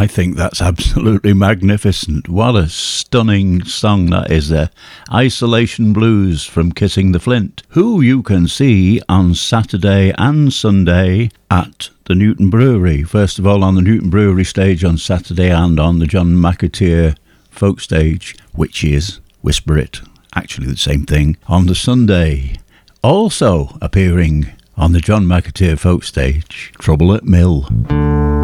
I think that's absolutely magnificent. What a stunning song that is there. Isolation Blues from Kissing the Flint, who you can see on Saturday and Sunday at the Newton Brewery. First of all, on the Newton Brewery stage on Saturday and on the John McAteer folk stage, which is, whisper it, actually the same thing, on the Sunday. Also appearing on the John McAteer folk stage, Trouble at Mill.